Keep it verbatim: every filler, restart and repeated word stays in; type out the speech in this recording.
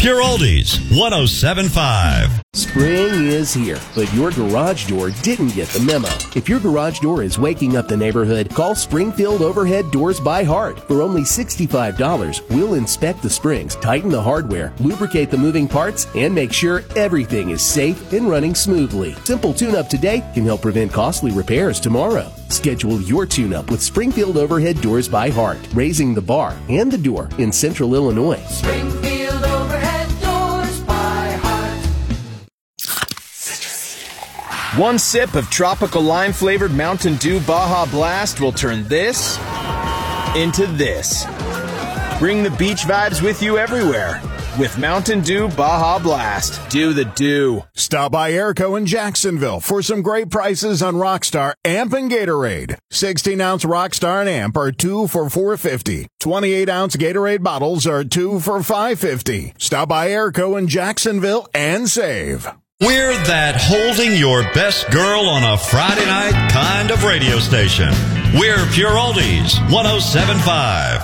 Pure Oldies, one oh seven point five. Spring is here, but your garage door didn't get the memo. If your garage door is waking up the neighborhood, call Springfield Overhead Doors by Hart. For only sixty-five dollars, we'll inspect the springs, tighten the hardware, lubricate the moving parts, and make sure everything is safe and running smoothly. Simple tune-up today can help prevent costly repairs tomorrow. Schedule your tune-up with Springfield Overhead Doors by Hart, raising the bar and the door in Central Illinois. Springfield Overhead Doors by Hart. One sip of tropical lime-flavored Mountain Dew Baja Blast will turn this into this. Bring the beach vibes with you everywhere with Mountain Dew Baja Blast. Do the do. Stop by Airco in Jacksonville for some great prices on Rockstar Amp and Gatorade. sixteen ounce Rockstar and Amp are two for four fifty. twenty-eight ounce Gatorade bottles are two for five fifty. Stop by Airco in Jacksonville and save. We're that holding your best girl on a Friday night kind of radio station. We're Pure Oldies, one oh seven point five.